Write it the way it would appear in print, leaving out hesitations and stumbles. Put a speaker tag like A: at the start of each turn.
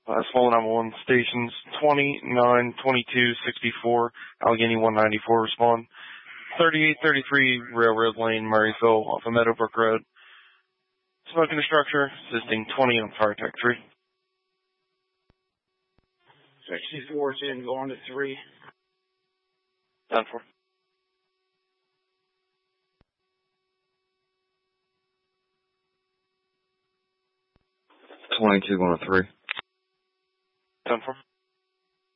A: Swollen number 1, stations 20, 9, 22, 64, Allegheny 194 respond. 3833 Railroad Lane, Murrayville, off of Meadowbrook Road. Smoke in the structure, assisting 20 on Fire Tech 3.
B: 64 is in, going to 3.
A: Done for.
C: 22 going to 3.
A: Done for.